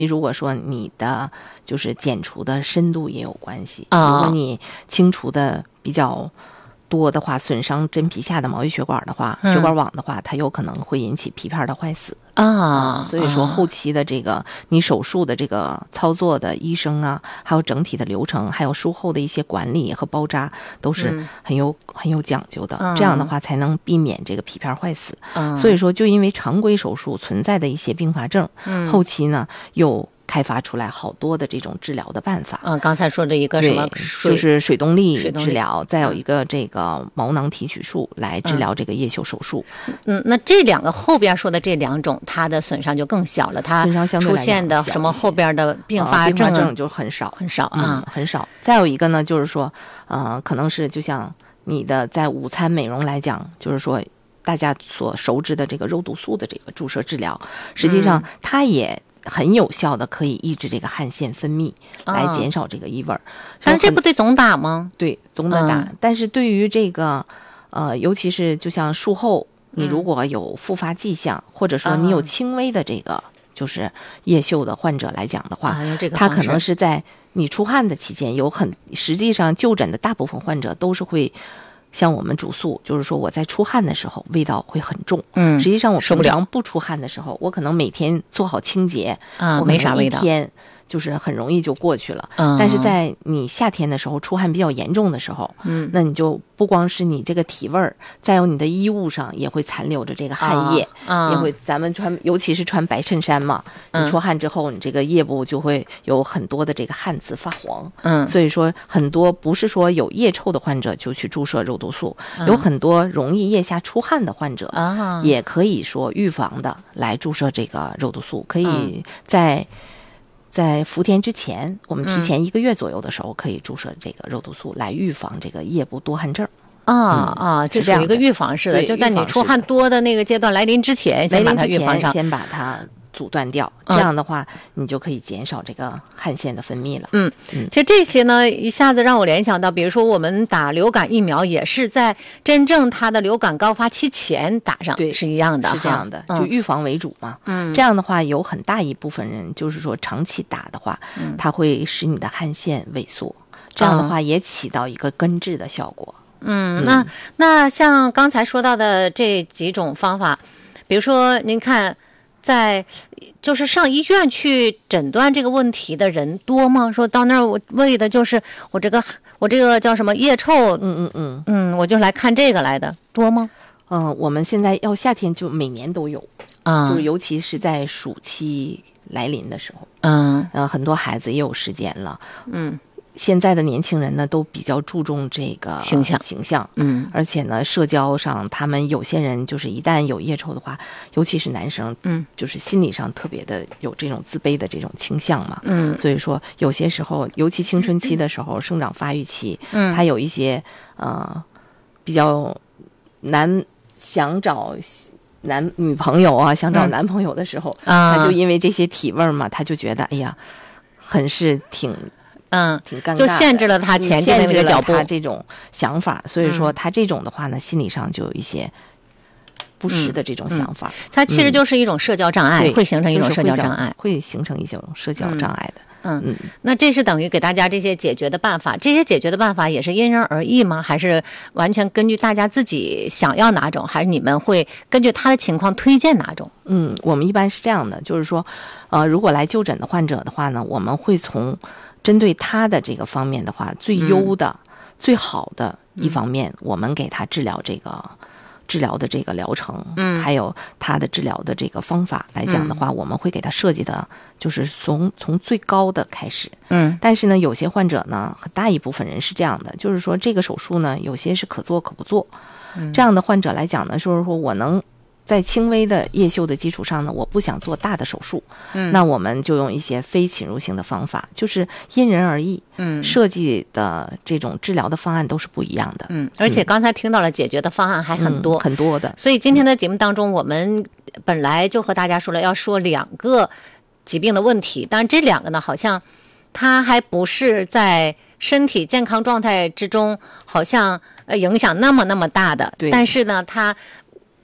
如果说你的就是剪除的深度也有关系，如果你清除的比较多的话，损伤真皮下的毛细血管的话，血管网的话，它有可能会引起皮片的坏死所以说后期的这个你手术的这个操作的医生啊，还有整体的流程，还有术后的一些管理和包扎都是很有讲究的，这样的话才能避免这个皮片坏死所以说就因为常规手术存在的一些并发症后期呢又开发出来好多的这种治疗的办法刚才说的一个什么就是水动力治疗，再有一个这个毛囊提取术来治疗这个叶锈手术那这两个后边说的这两种它的损伤就更小了，它出现的什么后边的并发症就很少很少很少。再有一个呢就是说可能是就像你的在午餐美容来讲，就是说大家所熟知的这个肉毒素的这个注射治疗，实际上它也很有效的可以抑制这个汗腺分泌来减少这个异味但是这不得总打吗？ 对，总得打但是对于这个尤其是就像术后你如果有复发迹象或者说你有轻微的这个就是叶锈的患者来讲的话他可能是在你出汗的期间实际上就诊的大部分患者都是会像我们主诉，就是说我在出汗的时候味道会很重实际上我平常不出汗的时候我可能每天做好清洁我没啥味道， 一天就是很容易就过去了但是在你夏天的时候出汗比较严重的时候那你就不光是你这个体味儿，再有你的衣物上也会残留着这个汗液也会咱们尤其是穿白衬衫嘛你出汗之后你这个腋部就会有很多的这个汗渍发黄所以说很多不是说有腋臭的患者就去注射肉毒素有很多容易腋下出汗的患者也可以说预防的来注射这个肉毒素，可以在伏天之前我们提前1个月左右的时候可以注射这个肉毒素来预防这个腋部多汗症这属于一个预防式的，就在你出汗多的那个阶段来临之前先把它预防上， 先把它阻断掉这样的话你就可以减少这个汗腺的分泌了其实这些呢一下子让我联想到比如说我们打流感疫苗也是在真正它的流感高发期前打上，对，是一样的， 是这样的就预防为主嘛这样的话有很大一部分人就是说长期打的话它会使你的汗腺萎缩这样的话也起到一个根治的效果那像刚才说到的这几种方法，比如说您看在就是上医院去诊断这个问题的人多吗？说到那儿我为的就是我这个叫什么腋臭我就来看这个来的，多吗？ 我们现在要夏天就每年都有就是尤其是在暑期来临的时候很多孩子也有时间了现在的年轻人呢都比较注重这个形象而且呢社交上他们有些人就是一旦有腋臭的话尤其是男生就是心理上特别的有这种自卑的这种倾向嘛所以说有些时候尤其青春期的时候生长发育期他有一些比较想找女朋友想找男朋友的时候他就因为这些体味嘛他就觉得哎呀很是挺尴尬的， 就限制了他前进的那个脚步， 他这种想法所以说他这种的话呢心理上就有一些不实的这种想法它其实就是一种社交障碍会形成一种社交障碍会形成一种社交障碍的那这是等于给大家这些解决的办法，这些解决的办法也是因人而异吗？还是完全根据大家自己想要哪种，还是你们会根据他的情况推荐哪种？ 我们一般是这样的，就是说如果来就诊的患者的话呢我们会从针对他的这个方面的话最优的最好的一方面我们给他治疗的这个疗程还有他的治疗的这个方法来讲的话我们会给他设计的就是从最高的开始但是呢有些患者呢很大一部分人是这样的，就是说这个手术呢有些是可做可不做这样的患者来讲呢就是说我能在轻微的腋锈的基础上呢我不想做大的手术那我们就用一些非侵入性的方法，就是因人而异设计的这种治疗的方案都是不一样的而且刚才听到了解决的方案还很多很多的， 所以今天的节目当中我们本来就和大家说了要说2个疾病的问题，但这2个呢好像它还不是在身体健康状态之中好像影响那么大的，但是呢它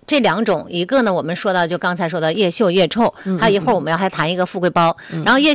这两种，一个呢我们说到就刚才说到夜嗅夜臭，还有一会儿我们要还谈一个富贵包，然后夜